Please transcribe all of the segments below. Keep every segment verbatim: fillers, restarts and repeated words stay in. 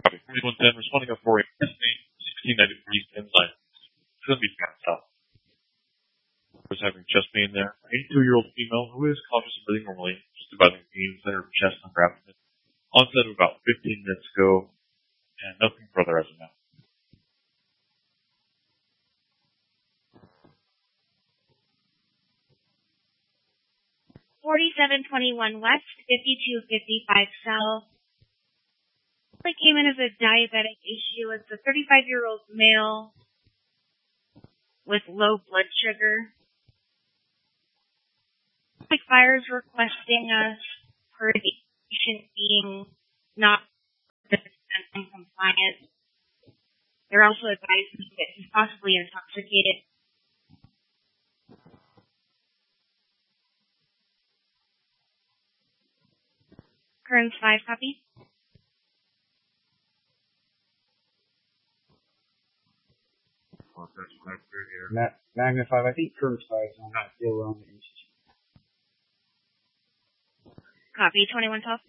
Copy. forty-one ten, responding up for a sixteen ninety-three enzyme. It's going to be fast out. Was having chest pain there. eighty-two-year-old female who is conscious and breathing normally, just dividing pain center of her chest and her abdomen. Onset of about fifteen minutes ago, and nothing further as of now. forty-seven twenty-one West, fifty-two fifty-five South. They came in as a diabetic issue. It's a thirty-five-year-old male with low blood sugar. Like Fires requesting us per the patient being not and compliant. They're also advising that he's possibly intoxicated. Kearns five, copy. Ma- Magna five, I think Kearns five is on that still on the institute. Copy, twenty-one twelve.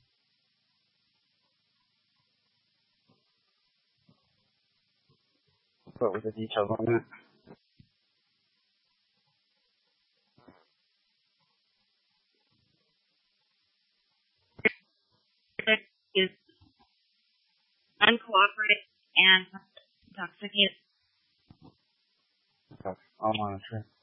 What were the details on that? Is uncooperative and intoxicated. I'll monitor.